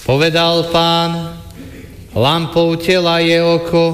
Povedal Pán, lampou tela je oko.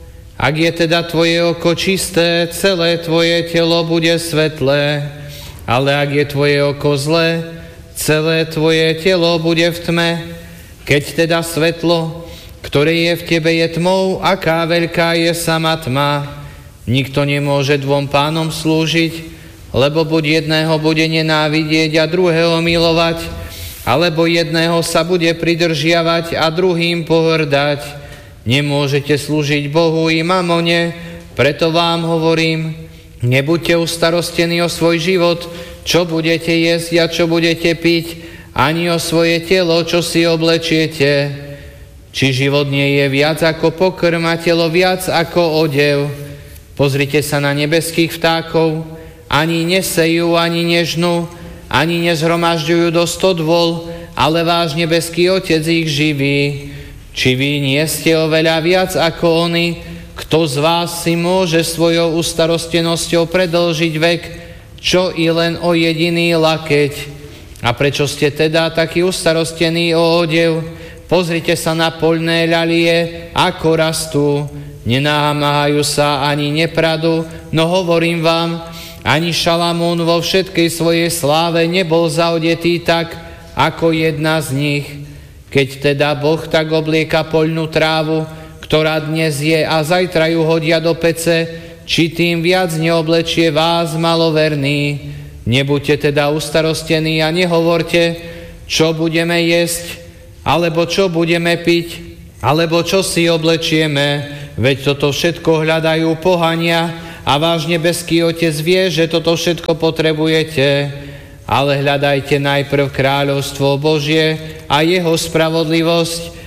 Ak je teda tvoje oko čisté, celé tvoje telo bude svetlé. Ale ak je tvoje oko zlé, celé tvoje telo bude v tme. Keď teda svetlo, ktoré je v tebe, je tmou, aká veľká je sama tma. Nikto nemôže dvom pánom slúžiť, lebo buď jedného bude nenávidieť a druhého milovať, alebo jedného sa bude pridržiavať a druhým pohrdať. Nemôžete slúžiť Bohu i mamone, preto vám hovorím, nebuďte ustarostení o svoj život, čo budete jesť a čo budete piť, ani o svoje telo, čo si oblečiete. Či život nie je viac ako pokrm a telo viac ako odev. Pozrite sa na nebeských vtákov, ani nesejú, ani nežnú, ani nezhromažďujú do stodôl, ale váš nebeský Otec ich živí. Či vy nie ste oveľa viac ako oni? Kto z vás si môže svojou ustarostenosťou predĺžiť vek, čo i len o jediný lakeť? A prečo ste teda takí ustarostení o odev? Pozrite sa na poľné ľalie, ako rastú. Nenámahajú sa ani nepradu, no hovorím vám, ani Šalamún vo všetkej svojej sláve nebol zaodetý tak, ako jedna z nich. Keď teda Boh tak oblieka poľnú trávu, ktorá dnes je a zajtra ju hodia do pece, či tým viac neoblečie vás, maloverní. Nebuďte teda ustarostení a nehovorte, čo budeme jesť, alebo čo budeme piť, alebo čo si oblečieme, veď toto všetko hľadajú pohania a váš nebeský Otec vie, že toto všetko potrebujete. Ale hľadajte najprv kráľovstvo Božie a jeho spravodlivosť